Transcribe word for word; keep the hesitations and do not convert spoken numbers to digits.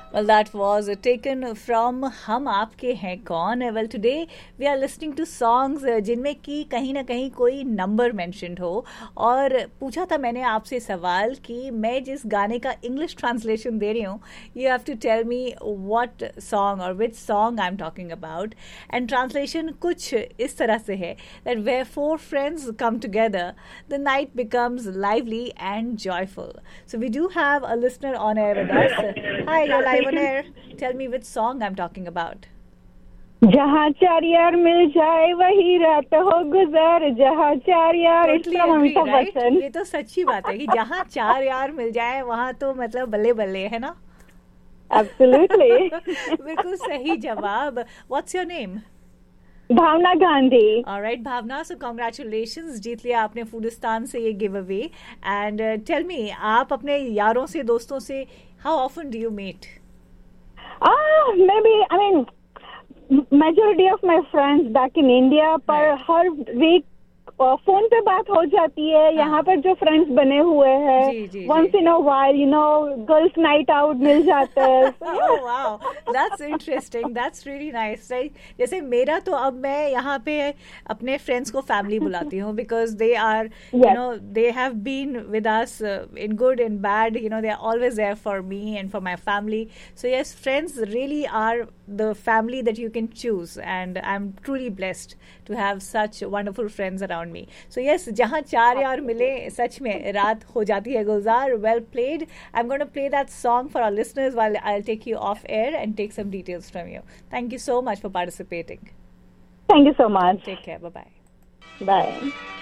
Well, that was taken from हम आपके हैं कौन. Well, today we are listening to songs जिनमें कि कहीं ना कहीं कोई नंबर मेंशन्ड हो. और पूछा था मैंने आपसे सवाल कि मैं जिस गाने का इंग्लिश ट्रांसलेशन दे रही हूँ, you have to tell me what song or which song I'm talking about. And translation कुछ इस तरह से है that where four friends come together, the night becomes lively and joyful. So we do have a listener on air with us. Hi, you're live on air. Tell me which song I'm talking about. जहाँ चार यार मिल जाए वही रात हो गुजार, जहाँ चार यार. Totally agree, right? ये तो सच्ची बात है कि जहाँ चार यार मिल जाए वहाँ तो मतलब बल्ले बल्ले है ना. Absolutely. बिल्कुल सही जवाब. What's your name? Bhavna Gandhi. All right, Bhavna, so congratulations, जीत लिया आपने फूडिस्तान से ये give away. And tell me, आप अपने यारों से दोस्तों से how often do you meet? Ah, maybe, I mean, majority of my friends back in India, पर हर week फोन पे बात हो जाती है. यहाँ पर जो फ्रेंड्स बने हुए हैं, once in a while, you know, girls night out मिल जाते हैं. Oh wow, that's interesting. That's really nice, right? जैसे मेरा तो अब मैं यहाँ पे अपने फ्रेंड्स को फैमिली बुलाती हूँ because they are, you Yes. know, they have been with us uh, in good and bad. You know, they are always there for me and for my family. So yes, friends really are the family that you can choose, and I'm truly blessed to have such wonderful friends around me. So yes, जहाँ चार यार मिले सच में रात हो जाती है गुलजार. Well played. I'm going to play that song for our listeners while I'll take you off air and take some details from you. Thank you so much for participating. Thank you so much. Take care. Bye-bye. Bye.